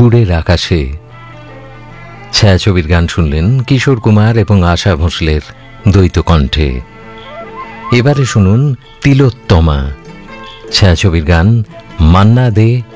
সুরের আকাশে। ছায়াছবির গান শুনলেন কিশোর কুমার এবং আশা ভোঁসলের দ্বৈত কণ্ঠে। এবারে শুনুন তিলোত্তমা, ছায়াছবির গান মান্না দে